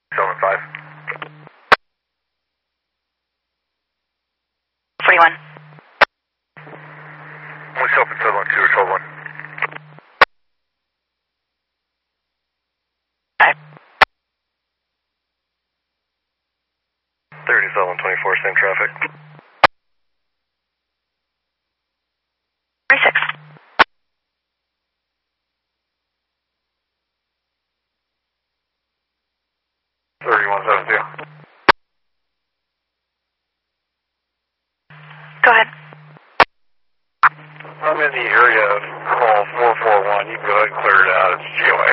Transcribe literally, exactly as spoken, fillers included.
seven five. forty-one. What's open seven one two or twelve one? Five. thirty-seven twenty-four, same traffic. thirty-six. thirty-one seventy. Go ahead. I'm in the area of